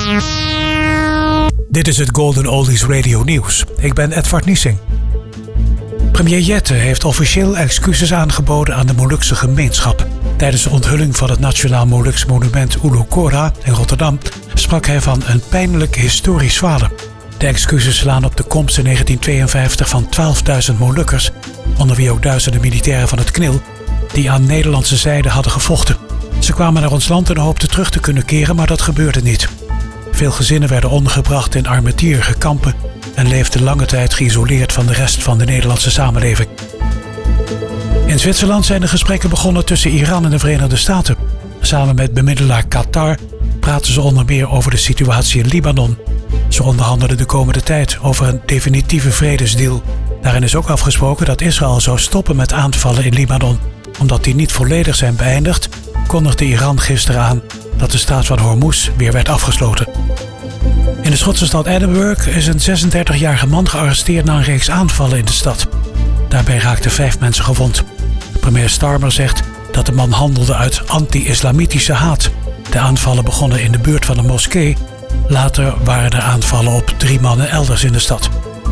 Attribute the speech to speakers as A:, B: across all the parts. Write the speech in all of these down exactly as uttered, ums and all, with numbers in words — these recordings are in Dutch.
A: Dit is het Golden Oldies Radio Nieuws. Ik ben Edward Niesing. Premier Jette heeft officieel excuses aangeboden aan de Molukse gemeenschap. Tijdens de onthulling van het Nationaal Moluks Monument Ulukora in Rotterdam sprak hij van een pijnlijk historisch falen. De excuses slaan op de komst in negentien tweeënvijftig van twaalfduizend Molukkers, onder wie ook duizenden militairen van het K N I L, die aan Nederlandse zijde hadden gevochten. Ze kwamen naar ons land en hoopten terug te kunnen keren, maar dat gebeurde niet. Veel gezinnen werden ondergebracht in armetierige kampen en leefden lange tijd geïsoleerd van de rest van de Nederlandse samenleving. In Zwitserland zijn de gesprekken begonnen tussen Iran en de Verenigde Staten. Samen met bemiddelaar Qatar praten ze onder meer over de situatie in Libanon. Ze onderhandelen de komende tijd over een definitieve vredesdeal. Daarin is ook afgesproken dat Israël zou stoppen met aanvallen in Libanon. Omdat die niet volledig zijn beëindigd, kondigde Iran gisteren aan dat de straat van Hormuz weer werd afgesloten. In de Schotse stad Edinburgh is een zesendertigjarige man gearresteerd na een reeks aanvallen in de stad. Daarbij raakten vijf mensen gewond. Premier Starmer zegt dat de man handelde uit anti-islamitische haat. De aanvallen begonnen in de buurt van een moskee. Later waren er aanvallen op drie mannen elders in de stad.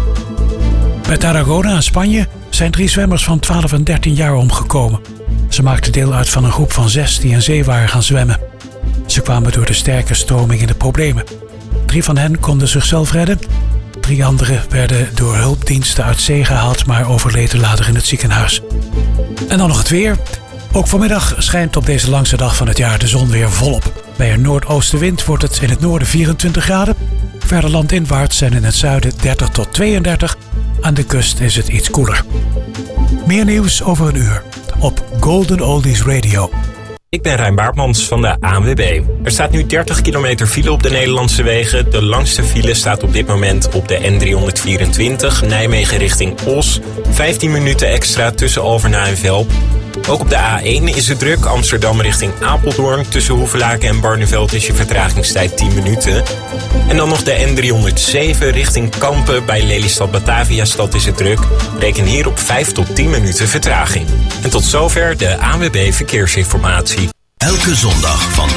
A: Bij Tarragona in Spanje zijn drie zwemmers van twaalf en dertien jaar omgekomen. Ze maakten deel uit van een groep van zes die in zee waren gaan zwemmen. Ze kwamen door de sterke stroming in de problemen. Drie van hen konden zichzelf redden. Drie anderen werden door hulpdiensten uit zee gehaald, maar overleden later in het ziekenhuis. En dan nog het weer. Ook vanmiddag schijnt op deze langste dag van het jaar de zon weer volop. Bij een noordoostenwind wordt het in het noorden vierentwintig graden. Verder landinwaarts en in het zuiden dertig tot tweeëndertig. Aan de kust is het iets koeler. Meer nieuws over een uur op Golden Oldies Radio.
B: Ik ben Rijn Baartmans van de A N W B. Er staat nu dertig kilometer file op de Nederlandse wegen. De langste file staat op dit moment op de N driehonderdvierentwintig, Nijmegen richting Os. vijftien minuten extra tussen Alverna en Velp. Ook op de A één is het druk. Amsterdam richting Apeldoorn. Tussen Hoevelaken en Barneveld is je vertragingstijd tien minuten. En dan nog de N driehonderdzeven richting Kampen. Bij Lelystad Bataviastad is het druk. Reken hier op vijf tot tien minuten vertraging. En tot zover de A N W B Verkeersinformatie.
C: Elke zondag van